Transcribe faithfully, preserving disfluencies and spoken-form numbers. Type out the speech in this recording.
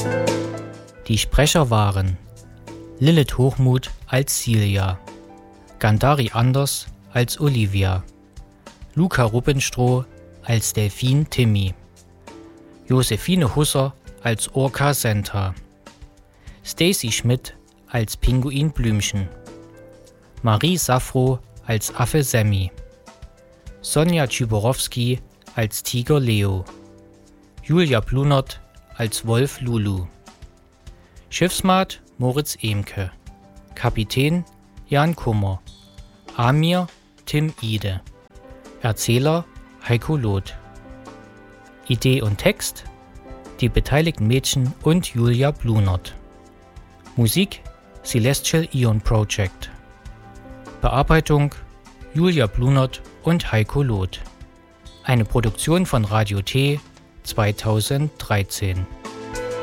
Die Sprecher waren Lilith Hochmuth als Silja, Gandari Anders als Olivia, Luca Rubbenstroh als Delphine Timmy, Josephine Husser als Orca Senta, Stacy Schmidt als Pinguin Blümchen, Marie Safro als Affe Sammy, Sonja Tschiborowski als Tiger Leo, Julia Blunert als Wolf Lulu, Schiffsmat Moritz Emke, Kapitän Jan Kummer, Amir Tim Ide, Erzähler Heiko Loth. Idee und Text die beteiligten Mädchen und Julia Blunert. Musik Celestial Ion Project. Bearbeitung Julia Blunert und Heiko Loth. Eine Produktion von Radio T zweitausenddreizehn.